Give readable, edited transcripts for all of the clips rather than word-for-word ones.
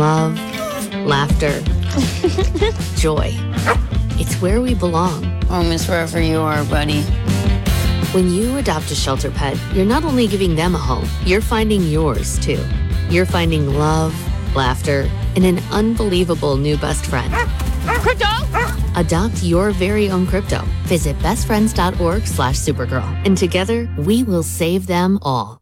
Love, laughter, joy. It's where we belong. Home is wherever you are, buddy. When you adopt a shelter pet, you're not only giving them a home, you're finding yours too. You're finding love, laughter, and an unbelievable new best friend. Crypto? Adopt your very own crypto. Visit bestfriends.org/Supergirl. And together, we will save them all.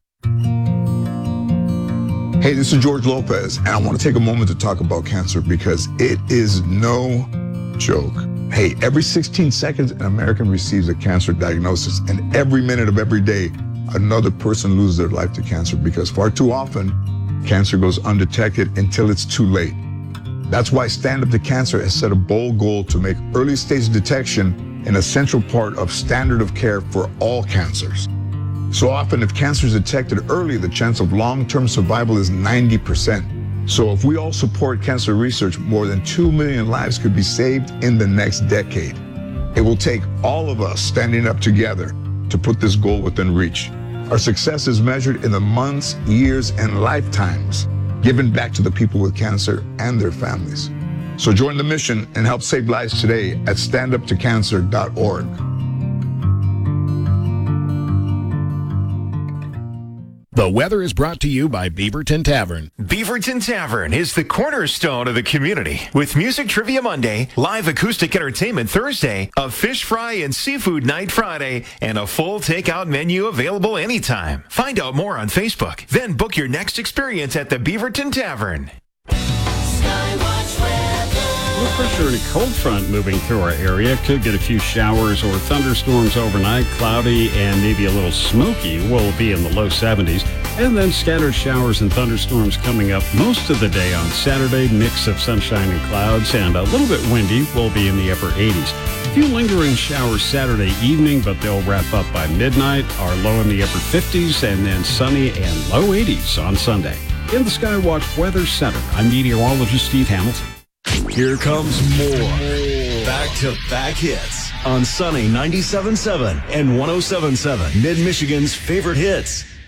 Hey, this is George Lopez, and I want to take a moment to talk about cancer because it is no joke. Hey, every 16 seconds, an American receives a cancer diagnosis, and every minute of every day, another person loses their life to cancer because far too often, cancer goes undetected until it's too late. That's why Stand Up to Cancer has set a bold goal to make early stage detection an essential part of standard of care for all cancers. So often, if cancer is detected early, the chance of long-term survival is 90%. So if we all support cancer research, more than 2 million lives could be saved in the next decade. It will take all of us standing up together to put this goal within reach. Our success is measured in the months, years, and lifetimes given back to the people with cancer and their families. So join the mission and help save lives today at standuptocancer.org. The weather is brought to you by Beaverton Tavern. Beaverton Tavern is the cornerstone of the community. With Music Trivia Monday, live acoustic entertainment Thursday, a fish fry and seafood night Friday, and a full takeout menu available anytime. Find out more on Facebook. Then book your next experience at the Beaverton Tavern. Low pressure and a cold front moving through our area. Could get a few showers or thunderstorms overnight. Cloudy and maybe a little smoky. Will be in the low 70s. And then scattered showers and thunderstorms coming up most of the day on Saturday. Mix of sunshine and clouds and a little bit windy. Will be in the upper 80s. A few lingering showers Saturday evening, but they'll wrap up by midnight. Our low in the upper 50s and then sunny and low 80s on Sunday. In the Skywatch Weather Center, I'm meteorologist Steve Hamilton. Here comes more back-to-back hits on Sunny 97.7 and 107.7, Mid-Michigan's favorite hits.